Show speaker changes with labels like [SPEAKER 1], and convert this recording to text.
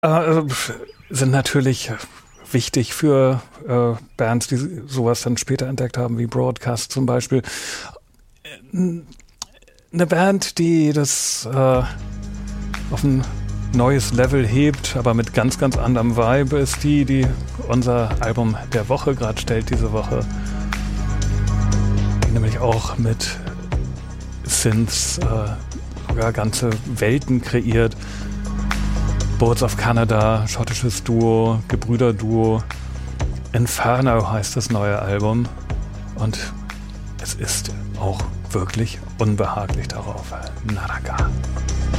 [SPEAKER 1] Äh, sind natürlich wichtig für Bands, die sowas dann später entdeckt haben, wie Broadcast zum Beispiel. Eine Band, die das auf ein neues Level hebt, aber mit ganz, ganz anderem Vibe, ist die unser Album der Woche gerade stellt diese Woche. Die nämlich auch mit Synths sogar ganze Welten kreiert. Boards of Canada, schottisches Duo, Gebrüderduo. Inferno heißt das neue Album. Und es ist auch wirklich unbehaglich darauf. Naraka.